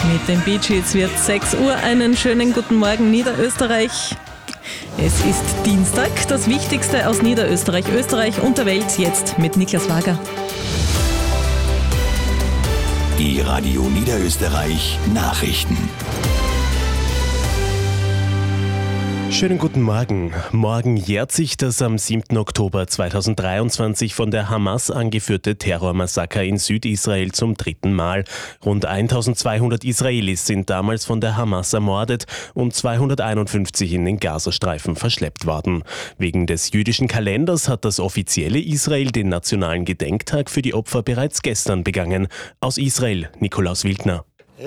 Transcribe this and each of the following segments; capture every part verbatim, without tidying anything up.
Mit den Bee Gees wird sechs Uhr. Einen schönen guten Morgen, Niederösterreich. Es ist Dienstag, das Wichtigste aus Niederösterreich, Österreich und der Welt jetzt mit Niklas Wager. Die Radio Niederösterreich Nachrichten. Schönen guten Morgen. Morgen jährt sich das am siebten Oktober zweitausenddreiundzwanzig von der Hamas angeführte Terrormassaker in Südisrael zum dritten Mal. Rund eintausendzweihundert Israelis sind damals von der Hamas ermordet und zweihunderteinundfünfzig in den Gazastreifen verschleppt worden. Wegen des jüdischen Kalenders hat das offizielle Israel den nationalen Gedenktag für die Opfer bereits gestern begangen. Aus Israel, Nikolaus Wildner.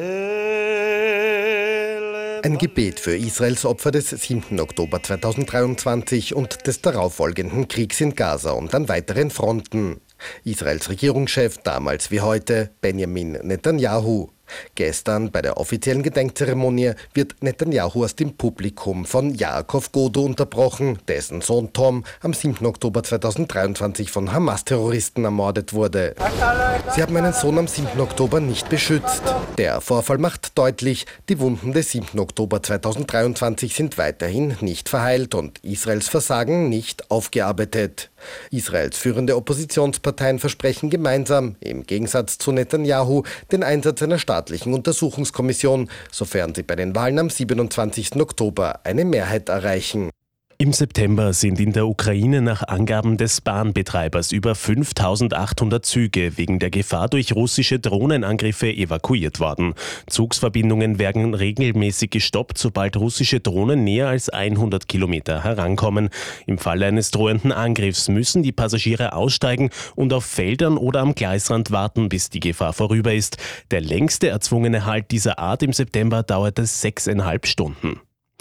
Ein Gebet für Israels Opfer des siebten Oktober zweitausenddreiundzwanzig und des darauffolgenden Kriegs in Gaza und an weiteren Fronten. Israels Regierungschef, damals wie heute, Benjamin Netanyahu. Gestern bei der offiziellen Gedenkzeremonie wird Netanyahu aus dem Publikum von Yaakov Godo unterbrochen, dessen Sohn Tom am siebten Oktober zweitausenddreiundzwanzig von Hamas-Terroristen ermordet wurde. Sie haben meinen Sohn am siebten Oktober nicht beschützt. Der Vorfall macht deutlich, die Wunden des siebten Oktober zweitausenddreiundzwanzig sind weiterhin nicht verheilt und Israels Versagen nicht aufgearbeitet. Israels führende Oppositionsparteien versprechen gemeinsam, im Gegensatz zu Netanyahu, den Einsatz einer staatlichen Untersuchungskommission, sofern sie bei den Wahlen am siebenundzwanzigsten Oktober eine Mehrheit erreichen. Im September sind in der Ukraine nach Angaben des Bahnbetreibers über fünftausendachthundert Züge wegen der Gefahr durch russische Drohnenangriffe evakuiert worden. Zugsverbindungen werden regelmäßig gestoppt, sobald russische Drohnen näher als hundert Kilometer herankommen. Im Falle eines drohenden Angriffs müssen die Passagiere aussteigen und auf Feldern oder am Gleisrand warten, bis die Gefahr vorüber ist. Der längste erzwungene Halt dieser Art im September dauerte sechseinhalb Stunden.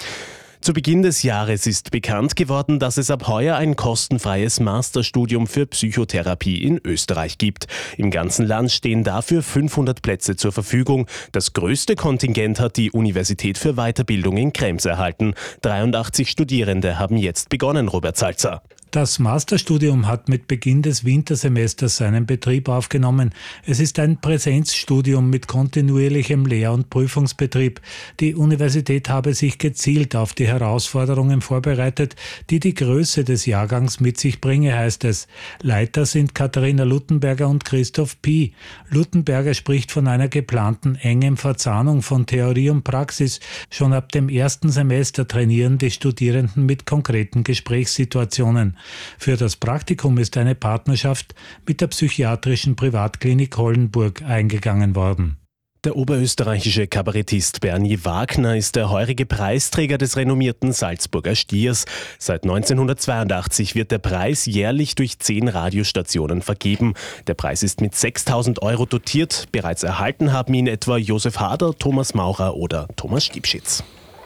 Zu Beginn des Jahres ist bekannt geworden, dass es ab heuer ein kostenfreies Masterstudium für Psychotherapie in Österreich gibt. Im ganzen Land stehen dafür fünfhundert Plätze zur Verfügung. Das größte Kontingent hat die Universität für Weiterbildung in Krems erhalten. dreiundachtzig Studierende haben jetzt begonnen, Robert Salzer. Das Masterstudium hat mit Beginn des Wintersemesters seinen Betrieb aufgenommen. Es ist ein Präsenzstudium mit kontinuierlichem Lehr- und Prüfungsbetrieb. Die Universität habe sich gezielt auf die Herausforderungen vorbereitet, die die Größe des Jahrgangs mit sich bringe, heißt es. Leiter sind Katharina Luttenberger und Christoph Pi. Luttenberger spricht von einer geplanten engen Verzahnung von Theorie und Praxis. Schon ab dem ersten Semester trainieren die Studierenden mit konkreten Gesprächssituationen. Für das Praktikum ist eine Partnerschaft mit der psychiatrischen Privatklinik Hollenburg eingegangen worden. Der oberösterreichische Kabarettist Bernie Wagner ist der heurige Preisträger des renommierten Salzburger Stiers. Seit neunzehnhundertzweiundachtzig wird der Preis jährlich durch zehn Radiostationen vergeben. Der Preis ist mit sechstausend Euro dotiert. Bereits erhalten haben ihn etwa Josef Hader, Thomas Maurer oder Thomas Stiepschitz.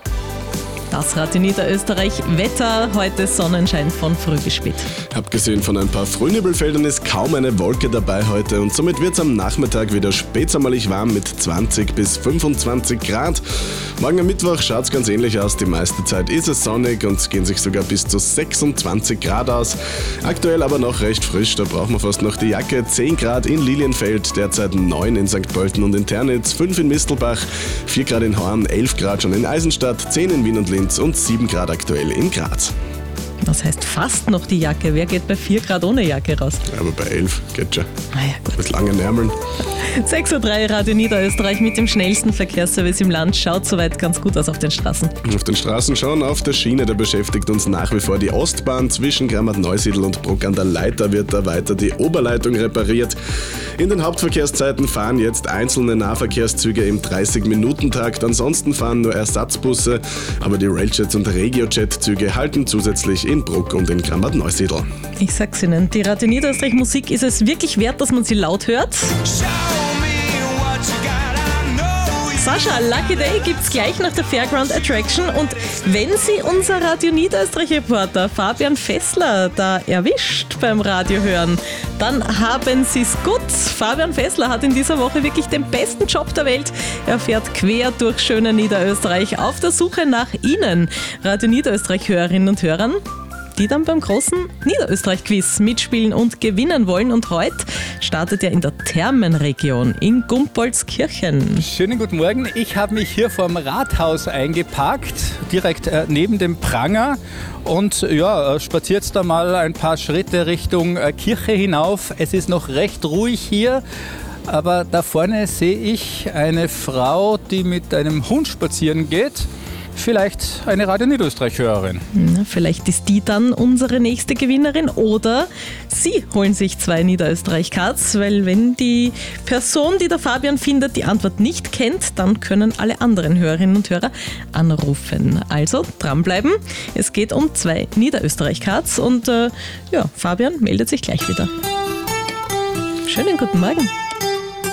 Das Radio Niederösterreich Wetter, heute Sonnenschein von früh bis spät. Abgesehen von ein paar Frühnebelfeldern ist kaum eine Wolke dabei heute und somit wird es am Nachmittag wieder spätsommerlich warm mit zwanzig bis fünfundzwanzig Grad. Morgen am Mittwoch schaut es ganz ähnlich aus, die meiste Zeit ist es sonnig und es gehen sich sogar bis zu sechsundzwanzig Grad aus. Aktuell aber noch recht frisch, da braucht man fast noch die Jacke. zehn Grad in Lilienfeld, derzeit neun in Sankt Pölten und in Ternitz, fünf in Mistelbach, vier Grad in Horn, elf Grad schon in Eisenstadt, zehn in Wien und Linz und sieben Grad aktuell in Graz. Das heißt fast noch die Jacke. Wer geht bei vier Grad ohne Jacke raus? Aber bei elf geht schon. Ah ja, gut. Mit langen Ärmeln. sechs Uhr drei Radio Niederösterreich mit dem schnellsten Verkehrsservice im Land. Schaut soweit ganz gut aus auf den Straßen. Auf den Straßen schon, auf der Schiene, da beschäftigt uns nach wie vor die Ostbahn. Zwischen Grammat-Neusiedl und Bruck an der Leiter wird da weiter die Oberleitung repariert. In den Hauptverkehrszeiten fahren jetzt einzelne Nahverkehrszüge im dreißig-Minuten-Takt. Ansonsten fahren nur Ersatzbusse, aber die Railjet- und Regiojet-Züge halten zusätzlich in Bruck und in Grammat-Neusiedl. Ich sag's Ihnen, die Radio Niederösterreich Musik ist es wirklich wert, dass man sie laut hört. Sascha, Lucky Day gibt's gleich nach der Fairground Attraction und wenn Sie unser Radio Niederösterreich Reporter Fabian Fessler da erwischt beim Radio hören, dann haben Sie's gut. Fabian Fessler hat in dieser Woche wirklich den besten Job der Welt. Er fährt quer durch schöne Niederösterreich auf der Suche nach Ihnen, Radio Niederösterreich Hörerinnen und Hörern. die dann beim großen Niederösterreich-Quiz mitspielen und gewinnen wollen. Und heute startet er in der Thermenregion in Gumpoldskirchen. Schönen guten Morgen. Ich habe mich hier vorm Rathaus eingeparkt, direkt äh, neben dem Pranger. Und ja, äh, spaziert da mal ein paar Schritte Richtung äh, Kirche hinauf. Es ist noch recht ruhig hier. Aber da vorne sehe ich eine Frau, die mit einem Hund spazieren geht. Vielleicht eine Radio Niederösterreich-Hörerin. Na, vielleicht ist die dann unsere nächste Gewinnerin oder Sie holen sich zwei Niederösterreich-Cards, weil wenn die Person, die der Fabian findet, die Antwort nicht kennt, dann können alle anderen Hörerinnen und Hörer anrufen. Also dranbleiben. Es geht um zwei Niederösterreich-Cards und äh, ja, Fabian meldet sich gleich wieder. Schönen guten Morgen.